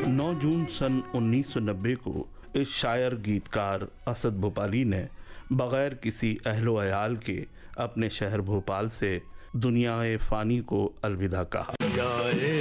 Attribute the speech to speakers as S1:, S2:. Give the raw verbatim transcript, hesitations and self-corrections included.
S1: नौ जून सन उन्नीस सौ नब्बे को इस शायर गीतकार असद भोपाली ने बग़ैर किसी अहलो अयाल के अपने शहर भोपाल से दुनियाए फ़ानी को अलविदा कहा।